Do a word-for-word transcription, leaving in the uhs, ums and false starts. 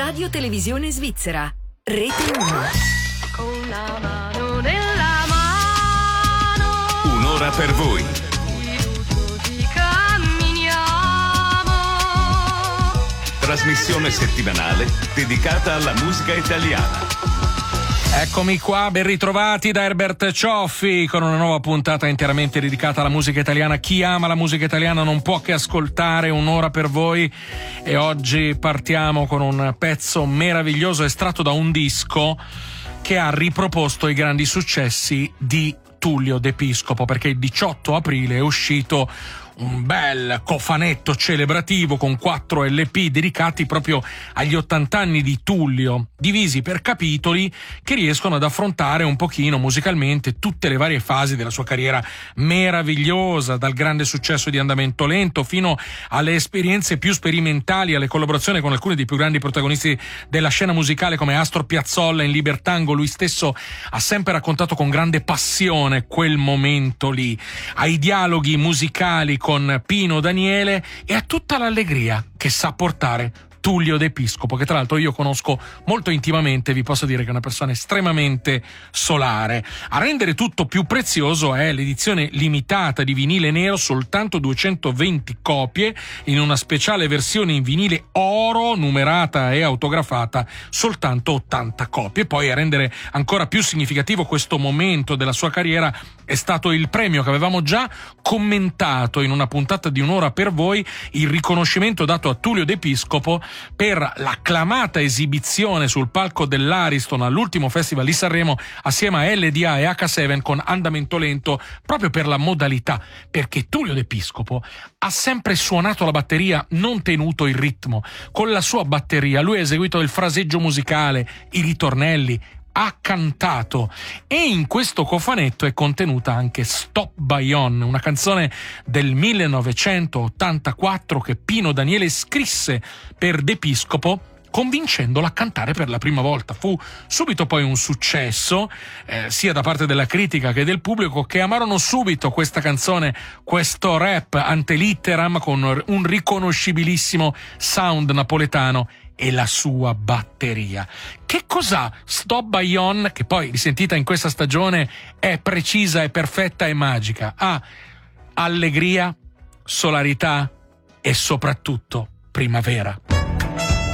Radio Televisione Svizzera, Rete uno. Con la mano nella mano. Un'ora per voi. Così camminiamo. Trasmissione settimanale dedicata alla musica italiana. Eccomi qua, ben ritrovati da Herbert Cioffi con una nuova puntata interamente dedicata alla musica italiana. Chi ama la musica italiana non può che ascoltare Un'ora per voi, e oggi partiamo con un pezzo meraviglioso estratto da un disco che ha riproposto i grandi successi di Tullio De Piscopo, perché il diciotto aprile è uscito un bel cofanetto celebrativo con quattro L P dedicati proprio agli ottanta anni di Tullio, divisi per capitoli che riescono ad affrontare un pochino musicalmente tutte le varie fasi della sua carriera meravigliosa, dal grande successo di Andamento Lento fino alle esperienze più sperimentali, alle collaborazioni con alcuni dei più grandi protagonisti della scena musicale come Astor Piazzolla in Libertango. Lui stesso ha sempre raccontato con grande passione quel momento lì, ai dialoghi musicali con con Pino Daniele e a tutta l'allegria che sa portare Tullio De Piscopo, che tra l'altro io conosco molto intimamente. Vi posso dire che è una persona estremamente solare. A rendere tutto più prezioso è l'edizione limitata di vinile nero, soltanto duecentoventi copie, in una speciale versione in vinile oro, numerata e autografata, soltanto ottanta copie. Poi a rendere ancora più significativo questo momento della sua carriera è stato il premio che avevamo già commentato in una puntata di Un'ora per voi, il riconoscimento dato a Tullio De Piscopo per l'acclamata esibizione sul palco dell'Ariston all'ultimo festival di Sanremo assieme a L D A e H sette con Andamento Lento, proprio per la modalità, perché Tullio De Piscopo ha sempre suonato la batteria, non tenuto il ritmo. Con la sua batteria lui ha eseguito il fraseggio musicale, i ritornelli, ha cantato, e in questo cofanetto è contenuta anche Stop by On, una canzone del millenovecentottantaquattro che Pino Daniele scrisse per De Piscopo, convincendolo a cantare per la prima volta. Fu subito poi un successo, eh, sia da parte della critica che del pubblico, che amarono subito questa canzone, questo rap ante litteram con un riconoscibilissimo sound napoletano e la sua batteria. Che cos'ha Stop by On, che poi risentita in questa stagione è precisa, è perfetta e magica? Ha allegria, solarità e soprattutto primavera.